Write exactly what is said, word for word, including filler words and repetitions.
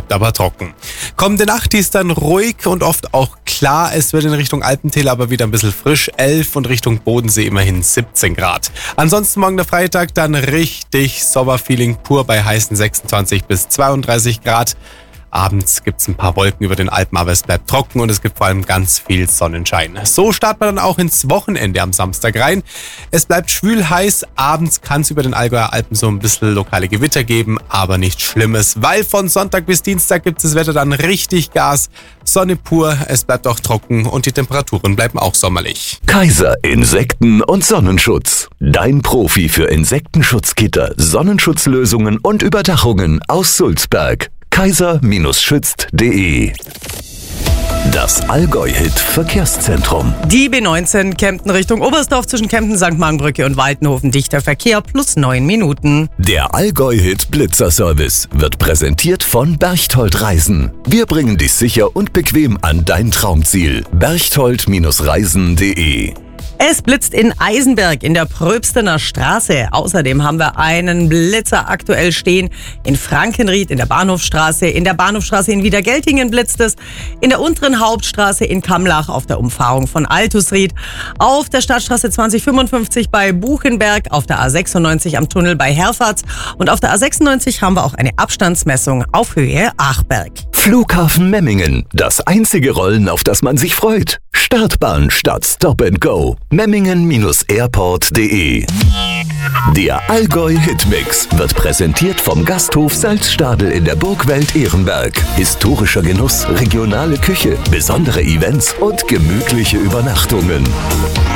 bleibt aber trocken. Kommende Nacht, die ist dann ruhig und oft auch klar. Es wird in Richtung Alpentäler aber wieder ein bisschen frisch, elf und Richtung Bodensee immerhin siebzehn Grad. Ansonsten morgen der Freitag dann richtig Sommerfeeling pur bei heißen sechsundzwanzig bis zweiunddreißig Grad. Abends gibt es ein paar Wolken über den Alpen, aber es bleibt trocken und es gibt vor allem ganz viel Sonnenschein. So startet man dann auch ins Wochenende am Samstag rein. Es bleibt schwül heiß, abends kann es über den Allgäuer Alpen so ein bisschen lokale Gewitter geben, aber nichts Schlimmes, weil von Sonntag bis Dienstag gibt es das Wetter dann richtig Gas. Sonne pur, es bleibt auch trocken und die Temperaturen bleiben auch sommerlich. Kaiser Insekten- und Sonnenschutz. Dein Profi für Insektenschutzgitter, Sonnenschutzlösungen und Überdachungen aus Sulzberg. kaiser schützt punkt de. Das Allgäu-Hit-Verkehrszentrum. Die B neunzehn Kempten Richtung Oberstdorf zwischen Kempten, Sankt Markenbrücke und Waltenhofen. Dichter Verkehr plus neun Minuten. Der Allgäu-Hit-Blitzer-Service wird präsentiert von Berchtold Reisen. Wir bringen dich sicher und bequem an dein Traumziel. berchtold Reisen punkt de. Es blitzt in Eisenberg in der Pröbstener Straße. Außerdem haben wir einen Blitzer aktuell stehen in Frankenried in der Bahnhofstraße. In der Bahnhofstraße in Wiedergeltingen blitzt es. In der unteren Hauptstraße in Kamlach auf der Umfahrung von Altusried. Auf der Stadtstraße zwanzig fünfundfünfzig bei Buchenberg. Auf der A sechsundneunzig am Tunnel bei Herfahrt. Und auf der A sechsundneunzig haben wir auch eine Abstandsmessung auf Höhe Achberg. Flughafen Memmingen. Das einzige Rollen, auf das man sich freut. Startbahn statt Stop and Go. Memmingen Airport punkt de. Der Allgäu-Hitmix wird präsentiert vom Gasthof Salzstadel in der Burgwelt Ehrenberg. Historischer Genuss, regionale Küche, besondere Events und gemütliche Übernachtungen.